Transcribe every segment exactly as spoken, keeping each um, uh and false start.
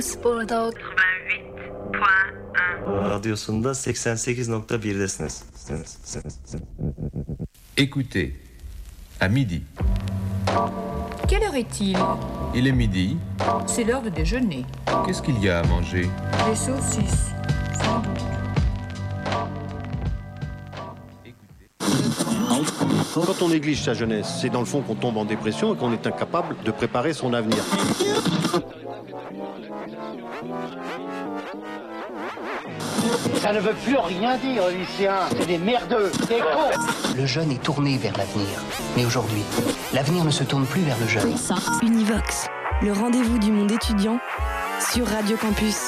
Burada quatre-vingt-huit virgule un. Radyosunda seksen sekiz nokta birdesiniz. Écoutez, à midi. Quelle heure est-il ? Il est midi. C'est l'heure de déjeuner. Qu'est-ce qu'il y a à manger ? Des saucisses, sans doute. Quand on néglige sa jeunesse, c'est dans le fond qu'on tombe en dépression et qu'on est incapable de préparer son avenir. Ça ne veut plus rien dire, lycéens. C'est des merdeux, des cons. Le jeune est tourné vers l'avenir. Mais aujourd'hui, l'avenir ne se tourne plus vers le jeune. Univox, le rendez-vous du monde étudiant sur Radio Campus.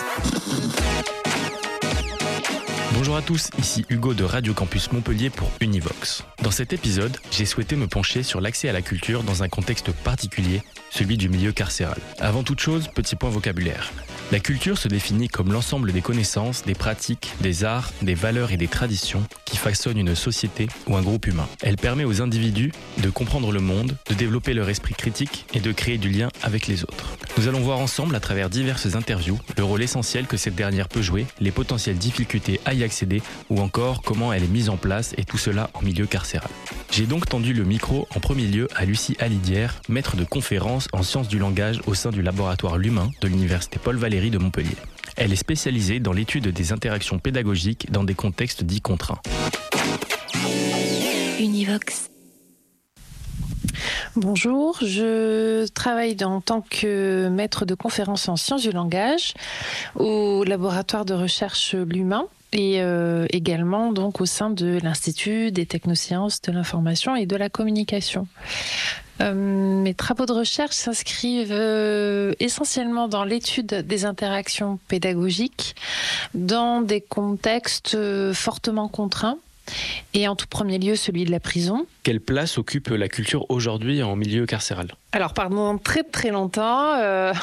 Bonjour à tous, ici Hugo de Radio Campus Montpellier pour Univox. Dans cet épisode, j'ai souhaité me pencher sur l'accès à la culture dans un contexte particulier, celui du milieu carcéral. Avant toute chose, petit point vocabulaire. La culture se définit comme l'ensemble des connaissances, des pratiques, des arts, des valeurs et des traditions qui façonnent une société ou un groupe humain. Elle permet aux individus de comprendre le monde, de développer leur esprit critique et de créer du lien avec les autres. Nous allons voir ensemble à travers diverses interviews le rôle essentiel que cette dernière peut jouer, les potentielles difficultés à y accéder ou encore comment elle est mise en place et tout cela en milieu carcéral. J'ai donc tendu le micro en premier lieu à Lucie Alidière, maître de conférences en sciences du langage au sein du laboratoire L'Humain de l'université Paul Valéry de Montpellier. Elle est spécialisée dans l'étude des interactions pédagogiques dans des contextes dits contraints. Univox. Bonjour, je travaille en tant que maître de conférences en sciences du langage au laboratoire de recherche L'Humain et euh, également donc au sein de l'Institut des technosciences de l'information et de la communication. Euh, mes travaux de recherche s'inscrivent euh, essentiellement dans l'étude des interactions pédagogiques dans des contextes euh, fortement contraints et en tout premier lieu celui de la prison. Quelle place occupe la culture aujourd'hui en milieu carcéral ? Alors pendant très très longtemps, euh,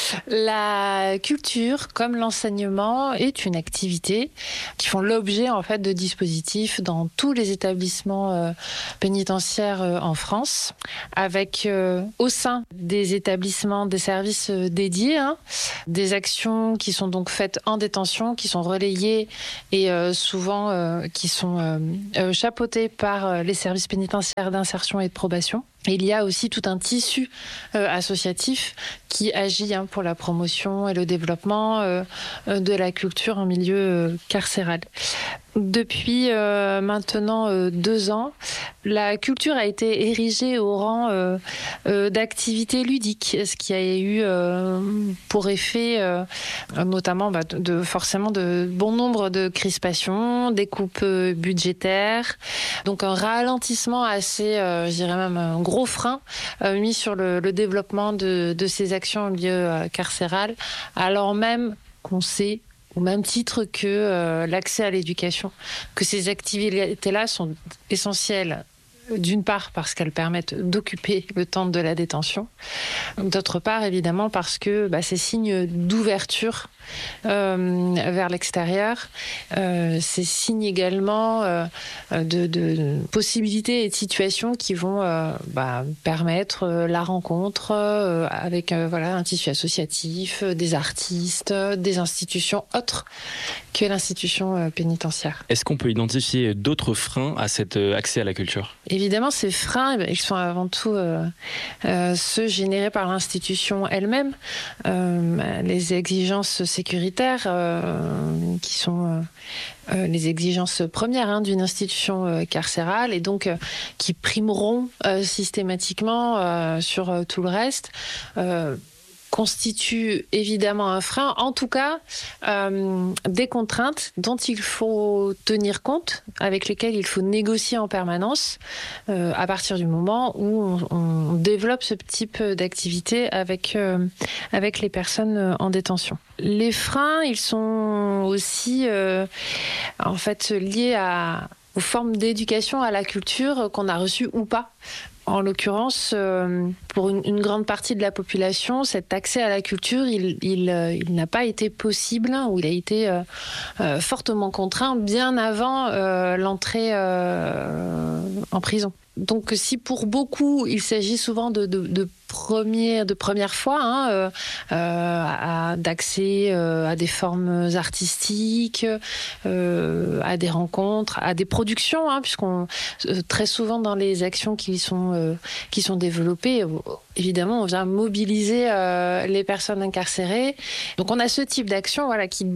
la culture comme l'enseignement est une activité qui font l'objet en fait de dispositifs dans tous les établissements euh, pénitentiaires euh, en France, avec euh, au sein des établissements des services euh, dédiés, hein, des actions qui sont donc faites en détention, qui sont relayées et euh, souvent euh, qui sont euh, euh, chapeautées par euh, les services pénitentiaires d'insertion et de probation. Et il y a aussi tout un tissu euh, associatif qui agit hein, pour la promotion et le développement euh, de la culture en milieu euh, carcéral. Depuis euh, maintenant euh, deux ans, la culture a été érigée au rang euh, euh, d'activité ludique, ce qui a eu euh, pour effet euh, notamment bah, de, de forcément de bon nombre de crispations, des coupes budgétaires, donc un ralentissement assez, euh, je dirais même un gros frein euh, mis sur le, le développement de, de ces actions en milieu euh, carcéral, alors même qu'on sait au même titre que euh, l'accès à l'éducation, que ces activités-là sont essentielles, d'une part parce qu'elles permettent d'occuper le temps de la détention, d'autre part évidemment parce que bah, ces signes d'ouverture euh, vers l'extérieur, euh, ces signes également euh, de, de possibilités et de situations qui vont euh, bah, permettre euh, la rencontre euh, avec euh, voilà, un tissu associatif, euh, des artistes, euh, des institutions autres que l'institution euh, pénitentiaire. Est-ce qu'on peut identifier d'autres freins à cet euh, accès à la culture ? Évidemment, ces freins, ils sont avant tout euh, euh, ceux générés par l'institution elle-même. Euh, les exigences sécuritaires, euh, qui sont euh, euh, les exigences premières hein, d'une institution euh, carcérale, et donc euh, qui primeront euh, systématiquement euh, sur euh, tout le reste. Euh, constitue évidemment un frein, en tout cas euh, des contraintes dont il faut tenir compte, avec lesquelles il faut négocier en permanence euh, à partir du moment où on, on développe ce type d'activité avec, euh, avec les personnes en détention. Les freins, ils sont aussi euh, en fait liés à, aux formes d'éducation à la culture qu'on a reçues ou pas. En l'occurrence, euh, pour une, une grande partie de la population, cet accès à la culture, il, il, euh, il n'a pas été possible, ou il a été euh, euh, fortement contraint bien avant euh, l'entrée euh, en prison. Donc si pour beaucoup, il s'agit souvent de, de, de premier, de première fois, hein, euh, à, d'accès euh, à des formes artistiques, euh, à des rencontres, à des productions, hein, puisqu'on euh, très souvent dans les actions qui sont euh, qui sont développées, euh, évidemment, on vient mobiliser euh, les personnes incarcérées. Donc, on a ce type d'action, voilà, qui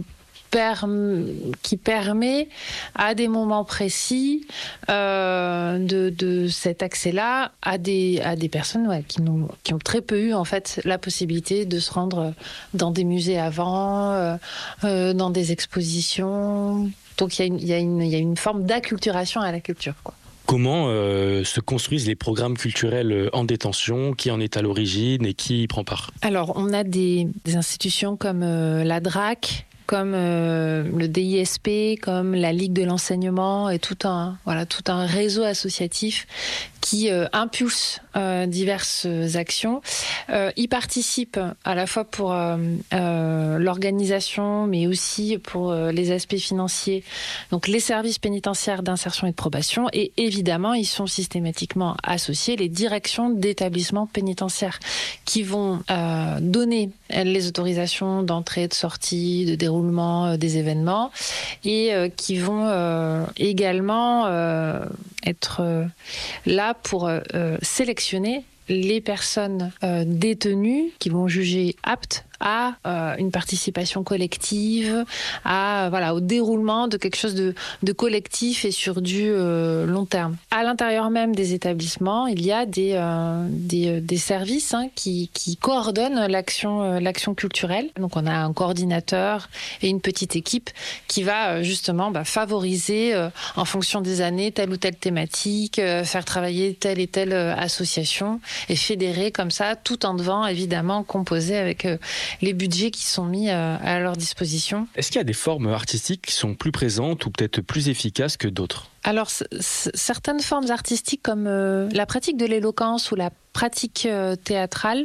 qui permet à des moments précis euh, de, de cet accès-là à des, à des personnes ouais, qui, n'ont, qui ont très peu eu en fait, la possibilité de se rendre dans des musées avant, euh, euh, dans des expositions. Donc il y a une, il y a une, il y a une forme d'acculturation à la culture, quoi. Comment euh, se construisent les programmes culturels en détention? Qui en est à l'origine et qui y prend part? Alors, on a des, des institutions comme euh, la D R A C, comme euh, le D I S P, comme la Ligue de l'enseignement et tout un, voilà, tout un réseau associatif qui euh, impulse euh, diverses actions. Euh, y participe à la fois pour euh, euh, l'organisation, mais aussi pour euh, les aspects financiers, donc les services pénitentiaires d'insertion et de probation, et évidemment, ils sont systématiquement associés les directions d'établissements pénitentiaires qui vont euh, donner les autorisations d'entrée, de sortie, de déroulement euh, des événements, et euh, qui vont euh, également euh, être euh, là pour euh, sélectionner les personnes euh, détenues qui vont juger aptes à euh, une participation collective, à euh, voilà au déroulement de quelque chose de, de collectif et sur du euh, long terme. À l'intérieur même des établissements, il y a des euh, des, des services hein, qui qui coordonnent l'action euh, l'action culturelle. Donc on a un coordinateur et une petite équipe qui va euh, justement bah, favoriser euh, en fonction des années telle ou telle thématique, euh, faire travailler telle et telle euh, association et fédérer comme ça tout en devant évidemment composé avec euh, les budgets qui sont mis à leur disposition. Est-ce qu'il y a des formes artistiques qui sont plus présentes ou peut-être plus efficaces que d'autres ? Alors, c- c- certaines formes artistiques comme euh, la pratique de l'éloquence ou la pratique euh, théâtrale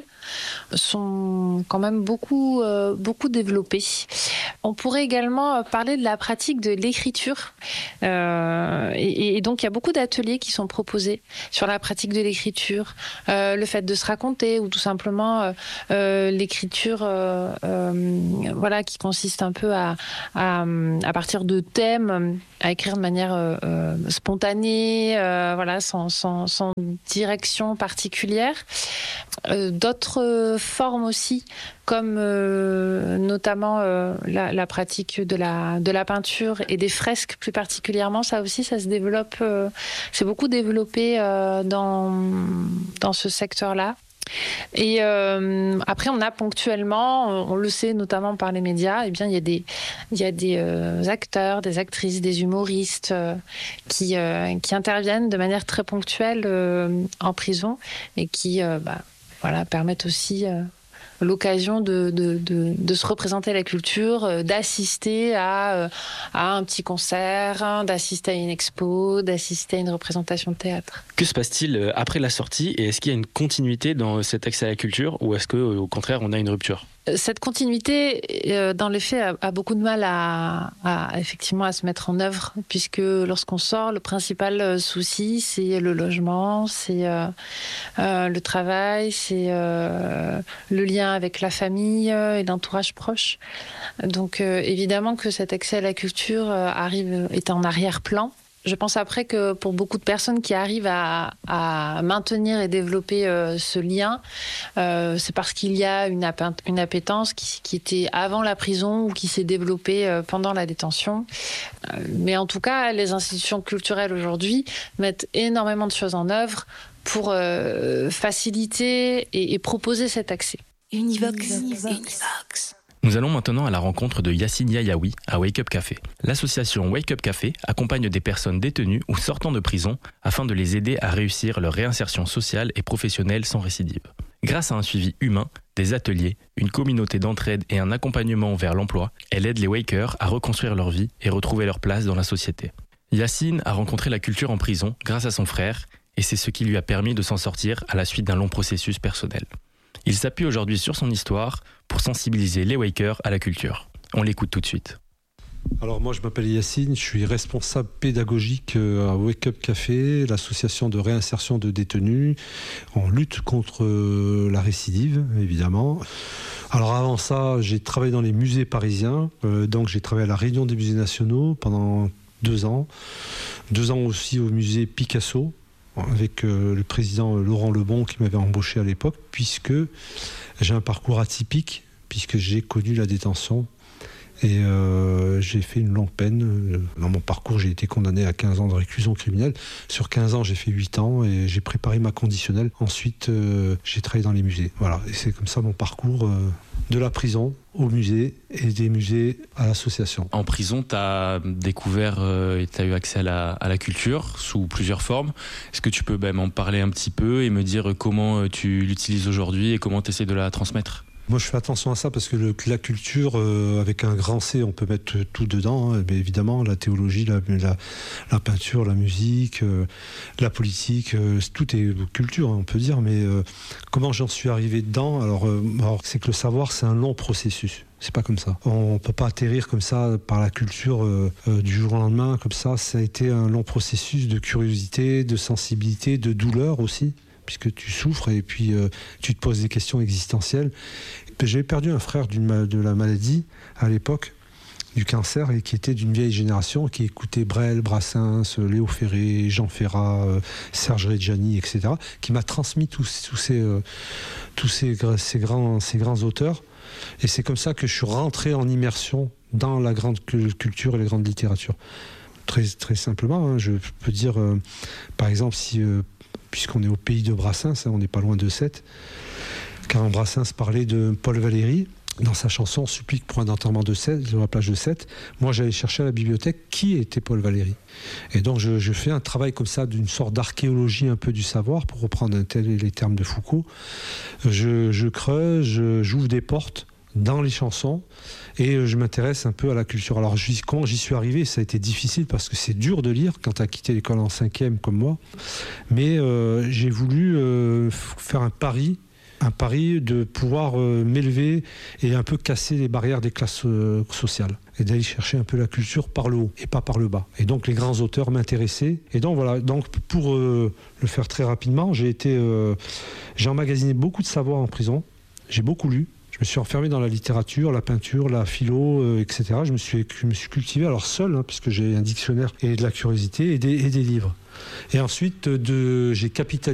sont quand même beaucoup, euh, beaucoup développées. On pourrait également parler de la pratique de l'écriture. Euh, et, et donc, il y a beaucoup d'ateliers qui sont proposés sur la pratique de l'écriture, euh, le fait de se raconter ou tout simplement euh, euh, l'écriture euh, euh, voilà, qui consiste un peu à, à, à partir de thèmes, à écrire de manière euh, euh, spontanée, euh, voilà, sans, sans, sans direction particulière. Euh, d'autres formes aussi, comme euh, notamment euh, la, la pratique de la, de la peinture et des fresques plus particulièrement, ça aussi, ça se développe, euh, c'est beaucoup développé euh, dans, dans ce secteur-là. Et euh, après, on a ponctuellement, on le sait notamment par les médias, eh bien, il y a des, il y a des euh, acteurs, des actrices, des humoristes euh, qui, euh, qui interviennent de manière très ponctuelle euh, en prison et qui euh, bah, voilà, permettent aussi euh, l'occasion de, de, de, de se représenter la culture, euh, d'assister à, euh, à un petit concert, d'assister à une expo, d'assister à une représentation de théâtre. Que se passe-t-il après la sortie et est-ce qu'il y a une continuité dans cet accès à la culture ou est-ce qu'au contraire on a une rupture ? Cette continuité, euh, dans les faits, a, a beaucoup de mal à, à effectivement à se mettre en œuvre, puisque lorsqu'on sort, le principal souci, c'est le logement, c'est euh, euh, le travail, c'est euh, le lien avec la famille et l'entourage proche. Donc, euh, évidemment que cet accès à la culture euh, arrive est en arrière-plan. Je pense après que pour beaucoup de personnes qui arrivent à, à maintenir et développer euh, ce lien, euh, c'est parce qu'il y a une, appé- une appétence qui, qui était avant la prison ou qui s'est développée euh, pendant la détention. Euh, mais en tout cas, les institutions culturelles aujourd'hui mettent énormément de choses en œuvre pour euh, faciliter et, et proposer cet accès. Univox. Univox. Univox. Nous allons maintenant à la rencontre de Yacine Yayaoui à Wake Up Café. L'association Wake Up Café accompagne des personnes détenues ou sortant de prison afin de les aider à réussir leur réinsertion sociale et professionnelle sans récidive. Grâce à un suivi humain, des ateliers, une communauté d'entraide et un accompagnement vers l'emploi, elle aide les Wakers à reconstruire leur vie et retrouver leur place dans la société. Yacine a rencontré la culture en prison grâce à son frère et c'est ce qui lui a permis de s'en sortir à la suite d'un long processus personnel. Il s'appuie aujourd'hui sur son histoire pour sensibiliser les Wakers à la culture. On l'écoute tout de suite. Alors moi je m'appelle Yacine, je suis responsable pédagogique à Wake Up Café, l'association de réinsertion de détenus en lutte contre la récidive évidemment. Alors avant ça j'ai travaillé dans les musées parisiens, euh, donc j'ai travaillé à la Réunion des musées nationaux pendant deux ans, deux ans aussi au musée Picasso avec euh, le président Laurent Lebon qui m'avait embauché à l'époque, puisque j'ai un parcours atypique, puisque j'ai connu la détention. Et euh, j'ai fait une longue peine. Dans mon parcours, j'ai été condamné à quinze ans de réclusion criminelle. Sur quinze ans, j'ai fait huit ans et j'ai préparé ma conditionnelle. Ensuite, euh, j'ai travaillé dans les musées. Voilà. Et c'est comme ça mon parcours euh, de la prison au musée et des musées à l'association. En prison, tu as découvert euh, et tu as eu accès à la, à la culture sous plusieurs formes. Est-ce que tu peux bah, m'en parler un petit peu et me dire comment tu l'utilises aujourd'hui et comment tu essaies de la transmettre ? Moi, je fais attention à ça parce que le, la culture, euh, avec un grand C, on peut mettre tout dedans. Hein, mais évidemment, la théologie, la, la, la peinture, la musique, euh, la politique, euh, tout est culture, hein, on peut dire. Mais euh, comment j'en suis arrivé dedans ? Alors, euh, alors, c'est que le savoir, c'est un long processus. C'est pas comme ça. On peut pas atterrir comme ça par la culture euh, euh, du jour au lendemain, comme ça. Ça a été un long processus de curiosité, de sensibilité, de douleur aussi, puisque tu souffres et puis euh, tu te poses des questions existentielles. J'ai perdu un frère d'une, de la maladie à l'époque, du cancer, et qui était d'une vieille génération, qui écoutait Brel, Brassens, Léo Ferré, Jean Ferrat, euh, Serge Reggiani, et cetera, qui m'a transmis tous, tous, ces, euh, tous ces, ces, grands, ces grands auteurs. Et c'est comme ça que je suis rentré en immersion dans la grande culture et la grande littérature. Très, très simplement, hein, je peux dire, euh, par exemple, si... Euh, puisqu'on est au pays de Brassens, hein, on n'est pas loin de Sète, car Brassens parlait de Paul Valéry dans sa chanson Supplique pour un enterrement de Sète, sur la plage de Sète. Moi, j'allais chercher à la bibliothèque qui était Paul Valéry. Et donc, je, je fais un travail comme ça, d'une sorte d'archéologie un peu du savoir, pour reprendre un tel, les termes de Foucault. Je, je creuse, je, j'ouvre des portes dans les chansons et je m'intéresse un peu à la culture. Alors quand j'y suis arrivé, ça a été difficile parce que c'est dur de lire quand tu as quitté l'école en cinquième comme moi, mais euh, j'ai voulu euh, faire un pari un pari de pouvoir euh, m'élever et un peu casser les barrières des classes euh, sociales et d'aller chercher un peu la culture par le haut et pas par le bas. Et donc les grands auteurs m'intéressaient. Et donc voilà, donc pour euh, le faire très rapidement, j'ai été euh, j'ai emmagasiné beaucoup de savoir en prison, j'ai beaucoup lu. Je me suis enfermé dans la littérature, la peinture, la philo, euh, et cetera. Je me suis, je me suis cultivé, alors seul, hein, puisque j'ai un dictionnaire et de la curiosité et des, et des livres. Et ensuite, de, j'ai capitalisé